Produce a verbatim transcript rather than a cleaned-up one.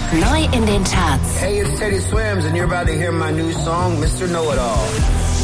Neu in den Charts. Hey, it's Teddy Swims and you're about to hear my new song, Mister Know-It-All.